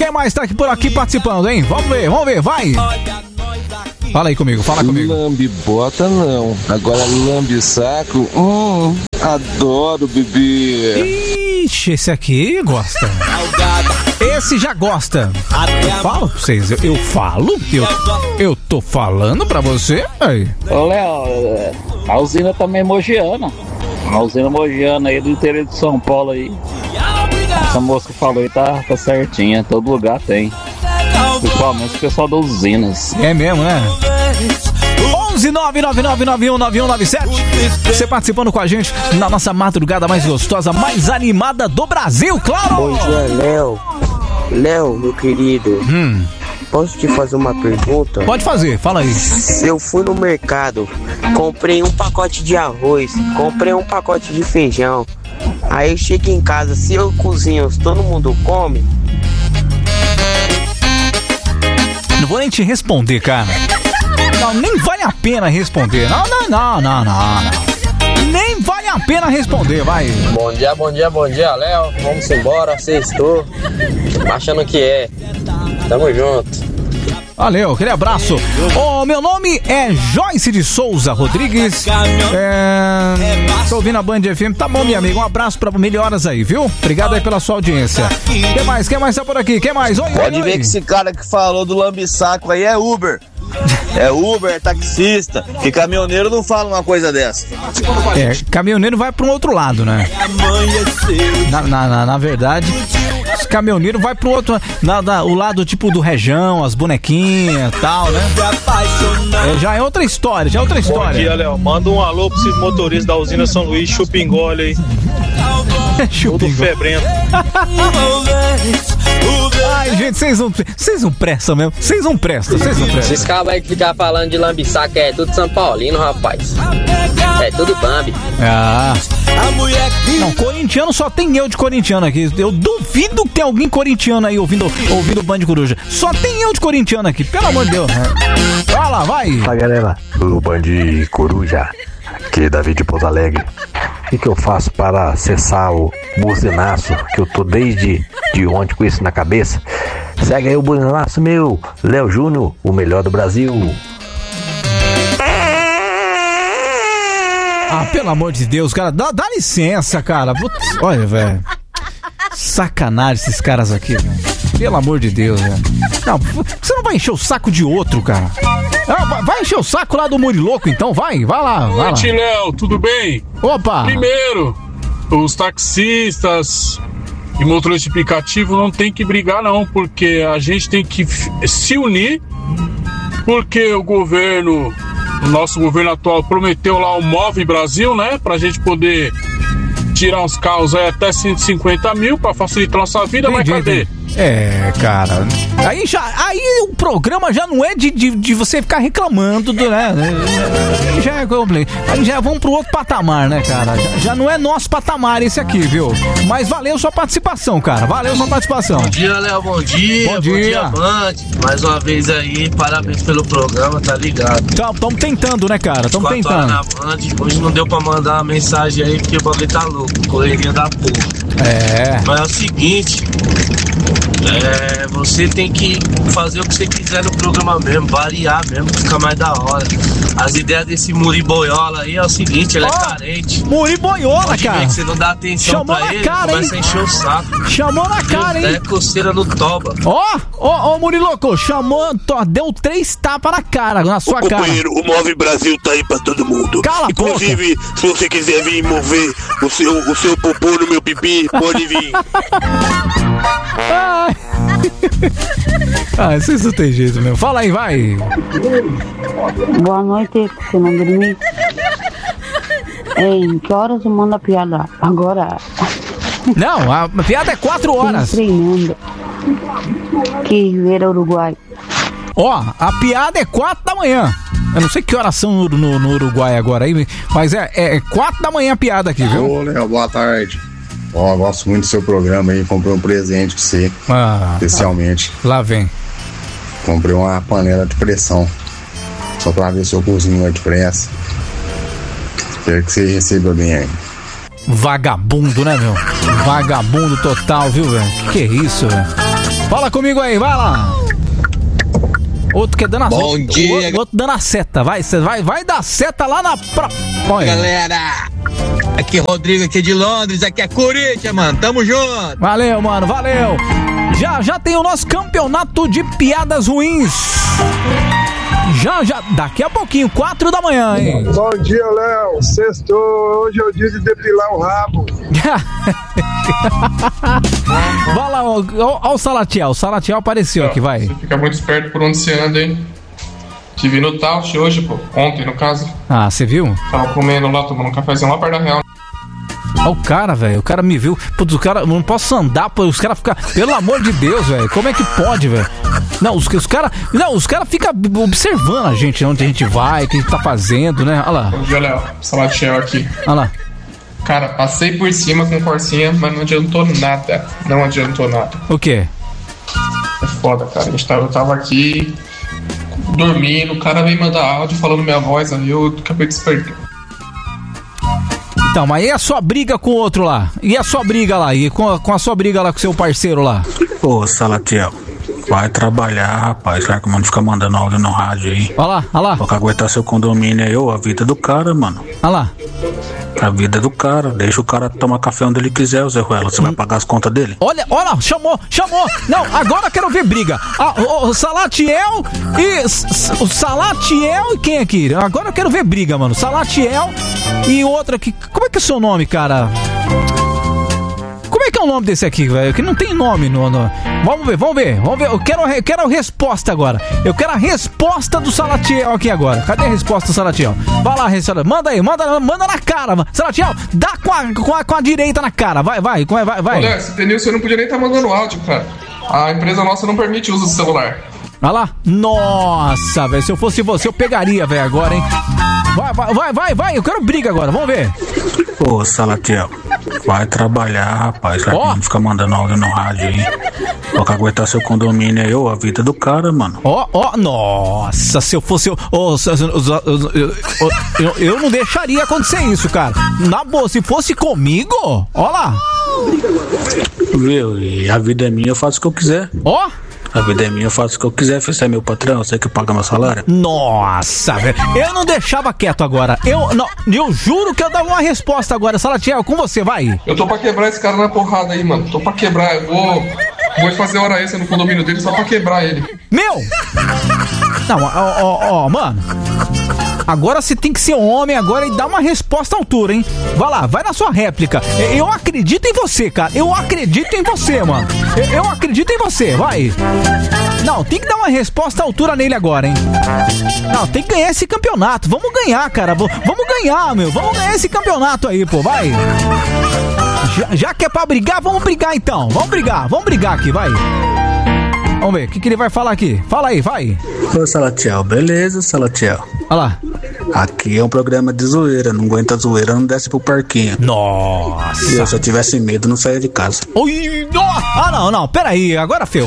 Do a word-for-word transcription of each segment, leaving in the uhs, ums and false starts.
Quem mais tá aqui por aqui participando, hein? Vamos ver, vamos ver, vai! Fala aí comigo, fala comigo. Lambe bota não, agora lambe saco, hum, adoro, bebê. Ixi, esse aqui gosta. Esse já gosta. Eu falo pra vocês, eu, eu falo, eu, eu tô falando pra você. Aí. Ô, Léo, a usina também é mogiana. A usina mogiana aí do interior de São Paulo aí. Essa moça que falou aí tá, tá certinha, todo lugar tem. Principalmente o pessoal das usinas. É mesmo, né? onze nove nove nove nove um nove um nove sete. Você participando com a gente na nossa madrugada mais gostosa, mais animada do Brasil, claro! Bom dia, Léo. Léo, meu querido. Hum. Posso te fazer uma pergunta? Pode fazer, fala aí. Eu fui no mercado, comprei um pacote de arroz, comprei um pacote de feijão. Aí eu chego em casa, se eu cozinho, todo mundo come? Não vou nem te responder, cara. Não, nem vale a pena responder. Não, não, não, não, não, não. Nem vale a pena responder, vai. Bom dia, bom dia, bom dia, Léo. Vamos embora, sextou. Achando que é. Tamo junto. Valeu, aquele abraço. O meu nome é Joyce de Souza Rodrigues. É... Tô ouvindo a Band F M. Tá bom, minha amiga. Um abraço pra melhoras aí, viu? Obrigado aí pela sua audiência. Quem mais? Quem mais tá por aqui? Quem mais? Oi, Pode oi, ver oi. que esse cara que falou do lambisaco aí é Uber. É Uber, é taxista. E caminhoneiro não fala uma coisa dessa. É, caminhoneiro vai para um outro lado, né? Na, na, na, na verdade, os caminhoneiros vai para o outro na, na, o lado tipo do rejão, as bonequinhas e tal, né? É, já é outra história, já é outra história. Bom dia, Léo. Manda um alô para esses motoristas da usina São Luís, chupingole aí. Tudo febrento. Ai, gente, vocês não, vocês não prestam mesmo. Vocês não prestam, vocês não prestam. Esses cabos aí que ficam falando de lambisaca é tudo São Paulino, rapaz. É tudo Bambi. Ah. Não, corintiano só tem eu de corintiano aqui. Eu duvido que tem alguém corintiano aí ouvindo, ouvindo o Band Coruja. Só tem eu de corintiano aqui, pelo amor de Deus. Vai lá, vai. Fala, galera do Band Coruja. Aqui é Davi de Pouso Alegre. O que, que eu faço para acessar o buzinaço que eu tô desde de ontem com isso na cabeça? Segue aí o buzinaço, meu Léo Júnior, o melhor do Brasil. Ah, pelo amor de Deus, cara, dá, dá licença, cara. Putz, olha, velho. Sacanagem esses caras aqui, velho. Pelo amor de Deus, velho. Não, você não vai encher o saco de outro, cara. Ah, vai encher o saco lá do Muriloco, então, vai, vai lá. Boa noite, Léo, tudo bem? Opa! Primeiro, os taxistas e motoristas de aplicativo não tem que brigar, não, porque a gente tem que se unir, porque o governo, o nosso governo atual prometeu lá o Move Brasil, né, pra gente poder tirar uns carros aí até cento e cinquenta mil pra facilitar nossa vida, mas cadê? É, cara. Aí já. Aí o programa já não é de, de, de você ficar reclamando do, né? Aí já é complicado. Aí já vamos pro outro patamar, né, cara? Já, já não é nosso patamar esse aqui, viu? Mas valeu sua participação, cara. Valeu sua participação. Bom dia, Léo. Bom dia. Bom dia. Bom dia, Band. Mais uma vez aí, parabéns pelo programa, tá ligado? Estamos tentando, né, cara? Estamos tentando. Na Band. Hoje não deu pra mandar uma mensagem aí porque o bagulho tá louco. Correria da porra. É. Mas é o seguinte. É, você tem que fazer o que você quiser no programa mesmo, variar mesmo, ficar mais da hora. As ideias desse Muriboiola aí é o seguinte, ele oh, é carente. Muriboiola, Pode cara. Ver que você não dá atenção Chamou pra na ele, cara, começa hein? a encher o saco. Chamou na cara, hein? É coceira no toba. Ó, ó, ó, Muriloco, chamou, tó, deu três tapas na cara, na sua o cara. Companheiro, o Move Brasil tá aí pra todo mundo. Cala Inclusive, a boca. Se você quiser vir mover o seu, o seu popô no meu pipi, pode vir. Ai. Ah, vocês não tem jeito mesmo. Fala aí, vai. Boa noite, você não dormiu? Em que horas eu mando a piada? Agora. Não, a piada é quatro horas. Treinando. Que Ribeira, Uruguai. Ó, a piada é quatro da manhã. Eu não sei que horas são no, no, no Uruguai agora aí, mas é, é quatro da manhã a piada aqui, viu? Ô, Léo, boa tarde. Ó, gosto muito do seu programa aí, comprei um presente pra você, ah, especialmente. Lá vem. Comprei uma panela de pressão, só pra ver se eu cozinho de pressa. Espero que você receba bem aí. Vagabundo, né, meu? Vagabundo total, viu, velho? Que é isso, velho? Fala comigo aí, vai lá. Outro que dando a Bom seta. dia. Outro, outro dando a seta. Vai, vai, vai dar seta lá na... Pra... Galera, aqui é Rodrigo, aqui de Londres, aqui é Corinthians, mano. Tamo junto. Valeu, mano, valeu. Já, já tem o nosso campeonato de piadas ruins. Já, já, daqui a pouquinho, quatro da manhã, hein? Bom dia, Léo. Sextou, hoje é o dia de depilar o rabo. Vai lá, ó, ó, ó o Salatiel. O Salatiel apareceu aqui, vai. Você fica muito esperto por onde você anda, hein? Te vi no Tausch hoje, pô. Ontem, no caso. Ah, você viu? Tava comendo lá, tomando um cafezinho lá perto da Real. Olha o cara, velho. O cara me viu. Putz, o cara, não posso andar, pô. Os caras ficam. Pelo amor de Deus, velho. Como é que pode, velho? Não, os, os caras. Não, os caras ficam observando a gente, onde a gente vai, o que a gente tá fazendo, né? Olha lá. Bom dia, Léo. Salatiel aqui. Olha lá. Cara, passei por cima com forcinha, mas não adiantou nada. Não adiantou nada. O quê? É foda, cara. A gente tava, eu tava aqui dormindo, o cara veio mandar áudio falando minha voz, aí eu acabei despertando. Então, mas e a sua briga com o outro lá? E a sua briga lá? E com a, com a sua briga lá com o seu parceiro lá? Ô, Salatiel, vai trabalhar, rapaz. Vai que o mano fica mandando áudio no rádio aí. Olha lá, olha lá. Pra aguentar seu condomínio aí, ô, a vida do cara, mano. Olha lá. A vida do cara. Deixa o cara tomar café onde ele quiser, o Zé Ruela. Você hum. vai pagar as contas dele? Olha, olha, chamou, chamou. Não, agora eu quero ver briga. Ah, o, o Salatiel e... O Salatiel e quem aqui? Agora eu quero ver briga, mano. Salatiel e outro aqui. Como é que é o seu nome, cara? Como é que é o nome desse aqui, velho? Que não tem nome no, no... Vamos ver, vamos ver, vamos ver. Eu quero, eu quero a resposta agora. Eu quero a resposta do Salatiel aqui agora. Cadê a resposta do Salatiel? Vai lá, Salatiel. Manda aí, manda, manda na cara, mano. Salatiel, dá com a, com, a, com a direita na cara. Vai, vai, vai, vai. Olha, se tem você não podia nem estar tá mandando áudio, cara. A empresa nossa não permite o uso do celular. Olha lá. Nossa, velho. Se eu fosse você, eu pegaria, velho, agora, hein? Vai, vai, vai, vai, vai. Eu quero briga agora. Vamos ver. Ô, Salatiel, vai trabalhar, rapaz. Vai oh. que fica mandando áudio no rádio aí. Pra aguentar seu condomínio aí, ô, a vida do cara, mano. Ó, ó, oh, nossa, se eu fosse eu, oh, eu, eu, eu não deixaria acontecer isso, cara. Na boa, se fosse comigo, ó lá. Viu, e a vida é minha, eu faço o que eu quiser. Ó. Oh. A vida é minha, eu faço o que eu quiser. Você é meu patrão, você que paga meu salário. Nossa, velho. Eu não deixava quieto agora. Eu, não, eu juro que eu dava uma resposta agora. Salatiel, com você, vai. Eu tô pra quebrar esse cara na porrada aí, mano. Tô pra quebrar. Eu vou, vou fazer hora extra no condomínio dele só pra quebrar ele. Meu! Não, ó, ó, ó, mano. Agora você tem que ser homem agora e dar uma resposta à altura, hein? Vai lá, vai na sua réplica. Eu acredito em você, cara. Eu acredito em você, mano. Eu acredito em você, vai. Não, tem que dar uma resposta à altura nele agora, hein? Não, tem que ganhar esse campeonato. Vamos ganhar, cara. Vamos ganhar, meu. Vamos ganhar esse campeonato aí, pô, vai. Já, já que é pra brigar, vamos brigar então. Vamos brigar, vamos brigar aqui, vai. Vamos ver, o que, que ele vai falar aqui? Fala aí, vai. Ô, Salatiel, beleza, Salatiel? Olha lá. Aqui é um programa de zoeira, não aguenta zoeira, não desce pro parquinho. Nossa. Se eu só tivesse medo, não saia de casa. Ui, no... Ah, não, não, peraí, agora feu.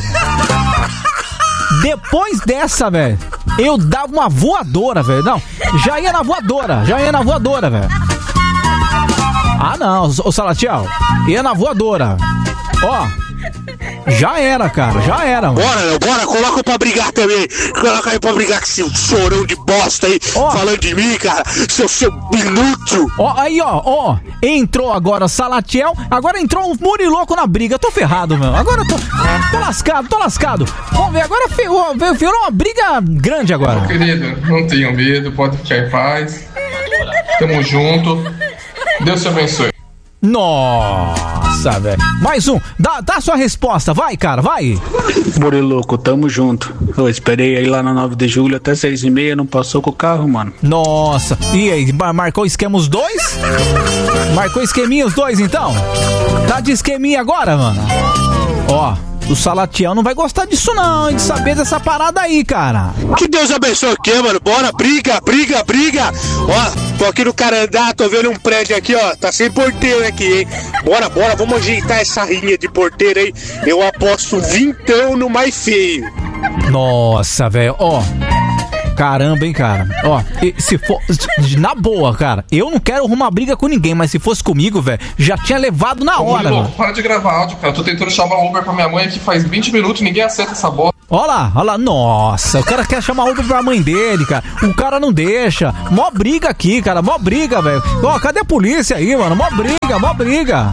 Depois dessa, velho, eu dava uma voadora, velho. Não, já ia na voadora, já ia na voadora, velho. Ah, não, ô Salatiel, ia na voadora. Ó. Já era, cara, já era, mano. Bora, Léo, bora, coloca pra brigar também. Coloca aí pra brigar com esse chorão de bosta aí, oh. falando de mim, cara. Seu, seu inútil. Ó, oh, aí, ó, ó. Oh, entrou agora Salatiel, agora entrou um Muriloco na briga. Tô ferrado, meu. Agora eu tô, tô lascado, tô lascado. Vamos ver, agora virou uma briga grande agora. Meu querido, não tenham medo, pode ficar em paz. Tamo junto. Deus te abençoe. Nossa, velho. Mais um. Dá, dá sua resposta. Vai, cara, vai. Muriloco, tamo junto. Eu esperei aí lá na nove de julho até seis e meia, não passou com o carro, mano. Nossa. E aí, marcou esquema os dois? Marcou esqueminha os dois, então? Tá de esqueminha agora, mano? Ó. O Salatiel não vai gostar disso não, de saber dessa parada aí, cara. Que Deus abençoe o quê, mano? Bora, briga, briga, briga. Ó, tô aqui no Carandá, tô vendo um prédio aqui, ó. Tá sem porteiro aqui, hein? Bora, bora, vamos ajeitar essa rinha de porteiro aí. Eu aposto vintão no mais feio. Nossa, velho, ó. Caramba, hein, cara. Ó, se for... Na boa, cara, eu não quero arrumar briga com ninguém, mas se fosse comigo, velho, já tinha levado na Ô, hora, Murilo, velho. para de gravar áudio, cara. Eu tô tentando chamar o Uber pra minha mãe aqui faz vinte minutos, ninguém acerta essa bosta. Olha lá, olha lá, nossa, o cara quer chamar Uber pra mãe dele, cara. O cara não deixa. Mó briga aqui, cara, mó briga, velho. Ó, cadê a polícia aí, mano? Mó briga, mó briga.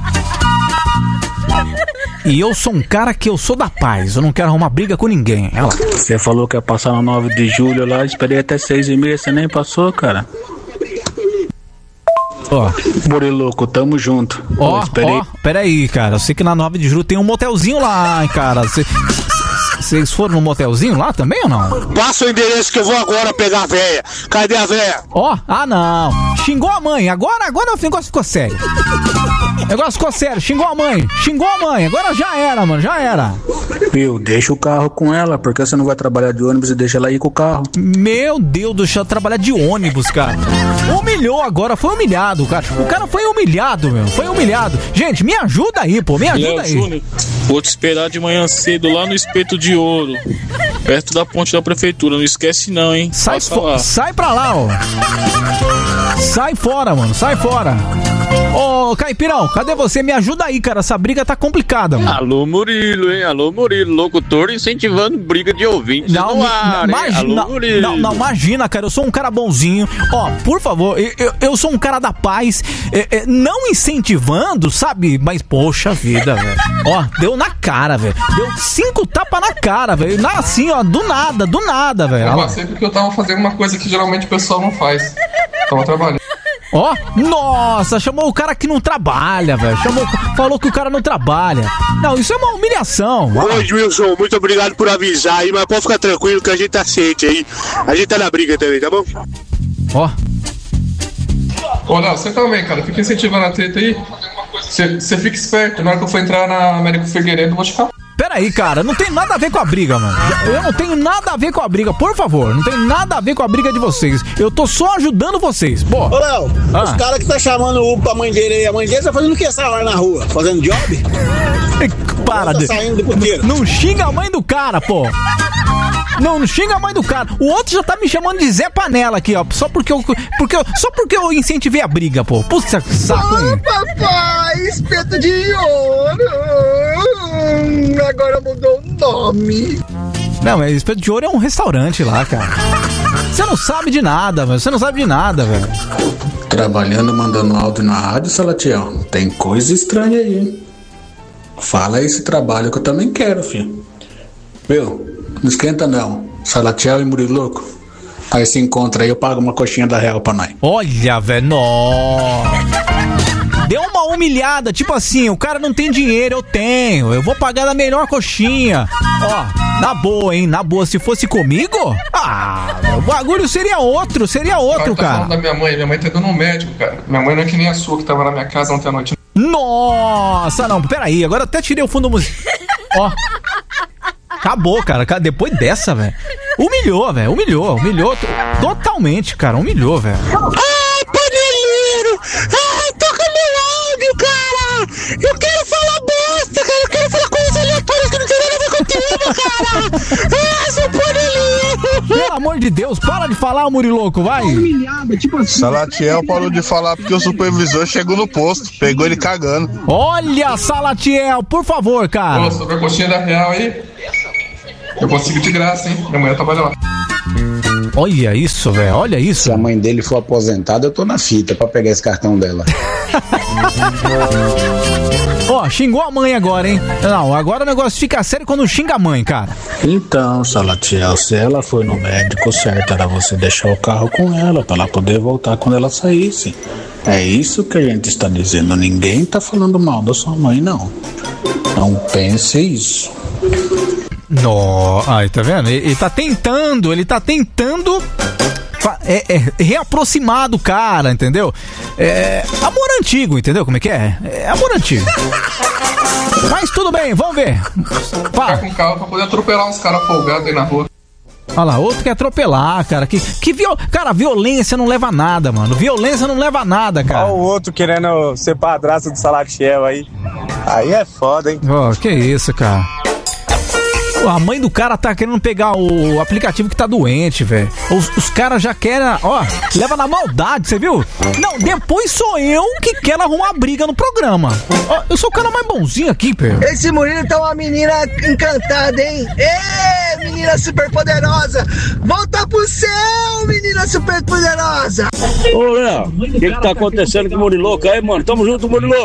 E eu sou um cara que eu sou da paz, eu não quero arrumar briga com ninguém. Olha lá. Você falou que ia passar no nove de julho lá, esperei até seis e meia, você nem passou, cara. Ó, Muriloco, tamo junto. ó, Eu esperei. ó, peraí, cara, eu sei que na nove de julho tem um motelzinho lá, hein, cara. Vocês foram no motelzinho lá também ou não? Passa o endereço que eu vou agora pegar a véia. Cadê a véia? Ó, ah não, xingou a mãe, agora, agora o negócio ficou sério. O negócio ficou sério, xingou a mãe, xingou a mãe, agora já era, mano, já era. Viu, deixa o carro com ela, porque você não vai trabalhar de ônibus e deixa ela ir com o carro. Meu Deus, deixa eu trabalhar de ônibus, cara. Humilhou agora, foi humilhado, cara. O cara foi humilhado, meu, foi humilhado. Gente, me ajuda aí, pô, me ajuda Léo aí. Júnior, vou te esperar de manhã cedo lá no Espeto de Ouro, perto da ponte da prefeitura. Não esquece não, hein? Sai, Passa fo- lá. sai pra lá, ó. Sai fora, mano, sai fora. Ô, Caipirão, cadê você? Me ajuda aí, cara. Essa briga tá complicada, mano. Alô, Murilo, hein? Alô, Murilo, locutor incentivando briga de ouvintes Não, no me- ar, não, hein? imagina, Alô, Murilo. não, não, imagina, cara, eu sou um cara bonzinho. Ó, por favor, eu, eu, eu sou um cara da paz, é, é, não incentivando, sabe? Mas, poxa vida, velho. Ó, deu na cara, velho. Deu cinco tapas na cara, velho. Na- Assim, ó, do nada, do nada, velho. Eu Olha lá. passei porque eu tava fazendo uma coisa que geralmente o pessoal não faz. Tava trabalhando. Ó, nossa, chamou o cara que não trabalha, velho. Chamou, falou que o cara não trabalha. Não, isso é uma humilhação. Ó. Oi, Wilson, muito obrigado por avisar aí, mas pode ficar tranquilo que a gente tá ciente aí. A gente tá na briga também, tá bom? Ó. Ô, Léo, você também, cara. Fica incentivando a treta aí. Você você fica esperto. Na hora que eu for entrar na Américo Figueiredo, eu vou te falar. Peraí, cara, não tem nada a ver com a briga, mano. Eu não tenho nada a ver com a briga, por favor. Não tem nada a ver com a briga de vocês. Eu tô só ajudando vocês, pô. Ô, Léo, Ah. os caras que tá chamando o Uber pra mãe dele aí, a mãe dele tá fazendo o que essa hora na rua? Fazendo job? Para Tá de... saindo do puteiro. Não xinga a mãe do cara, pô. Não, não xinga a mãe do cara. O outro já tá me chamando de Zé Panela aqui, ó. Só porque eu, porque eu, só porque eu incentivei a briga, pô. Puta que saco, hein? Papai, espeto de ouro. Hum, Agora mudou o nome. Não, mas Espeto de Ouro é um restaurante lá, cara. Você não sabe de nada, velho. Você não sabe de nada, velho. Trabalhando, mandando áudio na rádio, Salatiel. Tem coisa estranha aí, hein? Fala esse trabalho que eu também quero, filho. Viu? Não esquenta não. Salatiel e Muriloco. Aí se encontra aí, eu pago uma coxinha da Real pra nós. Olha, velho, nó. Deu uma humilhada, tipo assim, o cara não tem dinheiro, eu tenho. Eu vou pagar da melhor coxinha. Ó, na boa, hein, na boa. Se fosse comigo, ah, o bagulho seria outro, seria outro, Tá cara. falando da minha mãe. Minha mãe tá dando um médico, cara. Minha mãe não é que nem a sua que tava na minha casa ontem à noite. Nossa, não, peraí, agora eu até tirei o fundo musical. Ó. Acabou, cara. Cara, depois dessa, velho. Humilhou, velho. Humilhou, humilhou to- totalmente, cara. Humilhou, velho. Ai, paneleiro! Ai, toca meu áudio, cara! Eu quero falar bosta, cara! Eu quero falar coisas aleatórias que não tem nada a ver contigo, cara! Ai, seu paneleiro! Pelo amor de Deus, para de falar, Muriloco, vai. Salatiel parou de falar porque o supervisor chegou no posto, pegou ele cagando. Olha, Salatiel, por favor, cara. Ô, sobre a coxinha da Real aí, eu consigo de graça, hein? Minha mulher trabalha lá. Olha isso, velho, olha isso. Se a mãe dele for aposentada, eu tô na fita pra pegar esse cartão dela. Ó, xingou a mãe agora, hein? Não, agora o negócio fica sério quando xinga a mãe, cara. Então, Salatiel, se ela foi no médico, certo era você deixar o carro com ela, pra ela poder voltar quando ela saísse. É isso que a gente está dizendo. Ninguém tá falando mal da sua mãe, não. Não pense isso. No, ai, tá vendo? Ele, ele tá tentando, ele tá tentando fa- é, é, reaproximar do cara, entendeu? É, amor antigo, entendeu como é que é? É amor antigo. Mas tudo bem, vamos ver. Ficar com calma pra poder atropelar uns caras folgados aí na rua. Olha lá, outro quer atropelar, cara. Que, que viol... Cara, violência não leva a nada, mano. Violência não leva a nada, cara. Olha o outro querendo ser padrasto do Salatiel aí. Aí é foda, hein? Ó, que isso, cara. A mãe do cara tá querendo pegar o aplicativo que tá doente, velho. Os, os caras já querem, ó, leva na maldade, você viu? Não, depois sou eu que quero arrumar briga no programa. Ó, eu sou o cara mais bonzinho aqui, pê. Esse Murilo tá uma menina encantada, hein? Ê, menina super poderosa! Volta pro céu, menina super poderosa! Ô, Léo, o que que tá acontecendo com o Muriloco aí, mano? Tamo junto, Murilo.